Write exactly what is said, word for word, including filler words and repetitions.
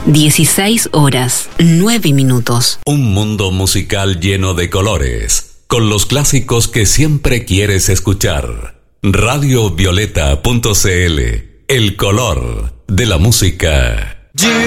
dieciséis horas, nueve minutos. Un mundo musical lleno de colores, con los clásicos que siempre quieres escuchar. Radio Violeta punto c l, el color de la música.